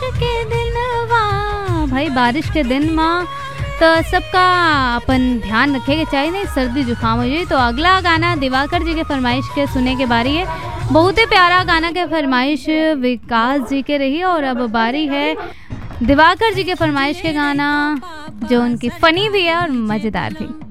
के दिन भाई बारिश के दिन माँ तो सबका अपन ध्यान रखे के चाहिए, नहीं सर्दी जुकाम हो जाए। तो अगला गाना दिवाकर जी के फरमाइश के सुने के बारी है। बहुत ही प्यारा गाना के फरमाइश विकास जी के रही और अब बारी है दिवाकर जी के फरमाइश के गाना जो उनकी फ़नी भी है और मज़ेदार भी।